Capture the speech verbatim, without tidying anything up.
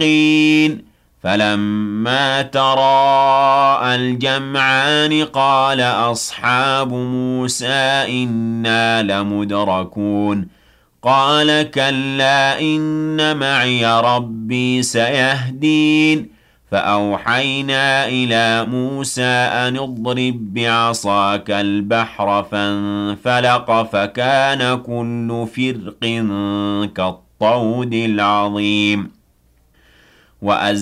مشفقين فلما تراءى الجمعان قال أصحاب موسى إنا لمدركون قال كلا إن معي ربي سيهدين فأوحينا إلى موسى أن اضرب بعصاك البحر فانفلق فكان كل فرق كالطود العظيم وأز